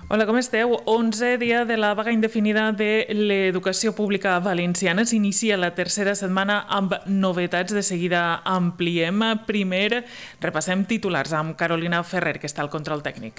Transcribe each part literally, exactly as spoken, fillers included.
Hola, com esteu? onzè dia de la vaga indefinida de l'educació pública valenciana. S'inicia la tercera setmana amb novetats. De seguida ampliem. Primer, repassem titulars amb Carolina Ferrer, que està al control tècnic.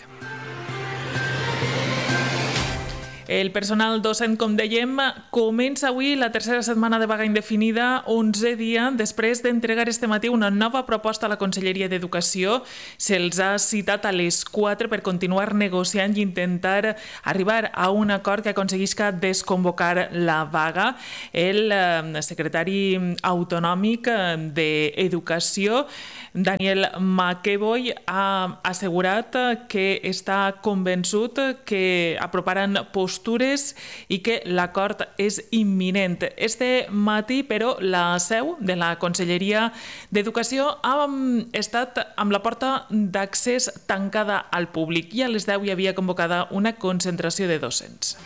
El personal docent, com dèiem, comença avui la tercera setmana de vaga indefinida, onzè dia, després d'entregar este matí una nova proposta a la Conselleria d'Educació. Se'ls ha citat a les quatre per continuar negociant i intentar arribar a un acord que aconseguisca desconvocar la vaga. El secretari autonòmic d'Educació, Daniel McEvoy, ha assegurat que està convençut que aproparan postures i que l'acord és imminent. Este matí, però, la seu de la Conselleria d'Educació ha estat amb la porta d'accés tancada al públic i a les deu hi havia convocada una concentració de docents.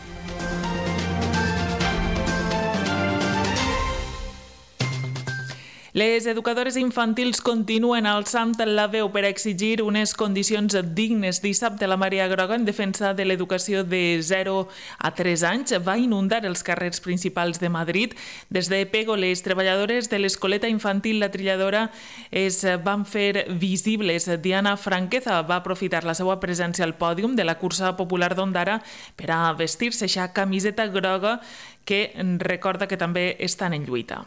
Les educadores infantils continuen alçant la veu per exigir unes condicions dignes. Dissabte, la Marea Groga, en defensa de l'educació de zero a tres anys, va inundar els carrers principals de Madrid. Des de Pego, les treballadores de l'escoleta infantil La Trilladora es van fer visibles. Diana Franqueza va aprofitar la seva presència al pòdium de la cursa popular d'Ondara per a vestir-se aquesta camiseta groga que recorda que també estan en lluita.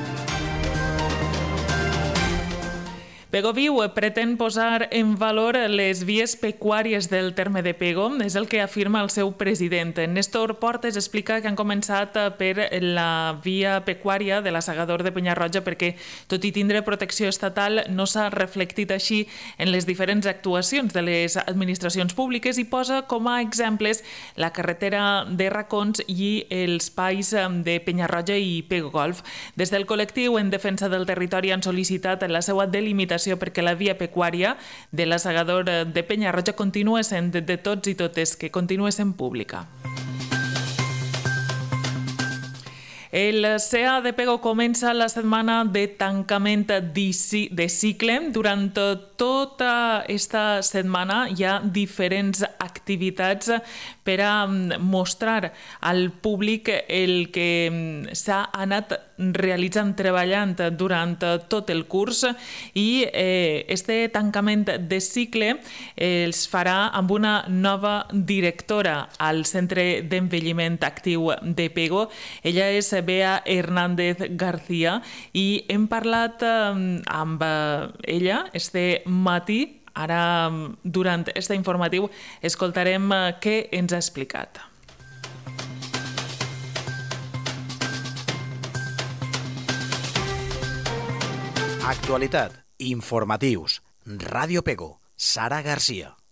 Pego Viu pretén posar en valor les vies pecuàries del terme de Pego, és el que afirma el seu president. Néstor Portes explica que han començat per la via pecuària de la Segador de Penyarroja perquè, tot i tindre protecció estatal, no s'ha reflectit així en les diferents actuacions de les administracions públiques i posa com a exemples la carretera de Racons i els pais de Penyarroja i Pego Golf. Des del col·lectiu en defensa del territori han sol·licitat la seva delimitació perquè la via pecuària de la Segador de Penyarroja continua sent de tots i totes, que continua sent pública. El C A de Pego comença la setmana de tancament de cicle. Durant tota aquesta setmana hi ha diferents activitats per a mostrar al públic el que s'ha anat realitzant, treballant durant tot el curs, i este tancament de cicle es farà amb una nova directora al Centre d'Envelliment Actiu de Pego. Ella és Bea Hernández García i hem parlat amb ella este matí. Ara, durant este informatiu, escoltarem què ens ha explicat. Actualitat, informatius, Ràdio Pego, Sara Garcia.